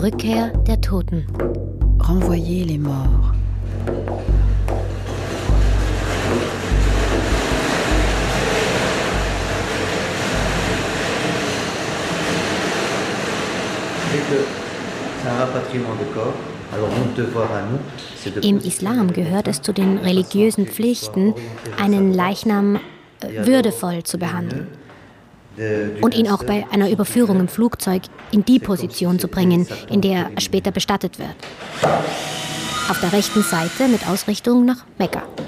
Rückkehr der Toten. Renvoyer les morts. Im Islam gehört es zu den religiösen Pflichten, einen Leichnam würdevoll zu behandeln und ihn auch bei einer Überführung im Flugzeug in die Position zu bringen, in der er später bestattet wird. Auf der rechten Seite mit Ausrichtung nach Mekka.